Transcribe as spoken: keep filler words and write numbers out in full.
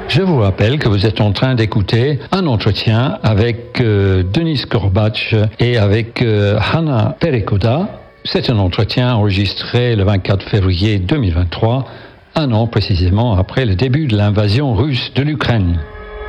Je vous rappelle que vous êtes en train d'écouter un entretien avec euh, Denis Korbach et avec euh, Hanna Perekouda. C'est un entretien enregistré le vingt-quatre février deux mille vingt-trois, un an précisément après le début de l'invasion russe de l'Ukraine.